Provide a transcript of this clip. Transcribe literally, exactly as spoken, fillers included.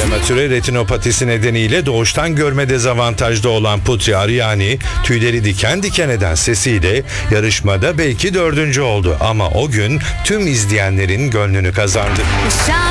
Prematüre retinopatisi nedeniyle doğuştan görme dezavantajlı olan Putri Ariani, tüyleri diken diken eden sesiyle yarışmada belki dördüncü oldu ama o gün tüm izleyenlerin gönlünü kazandı.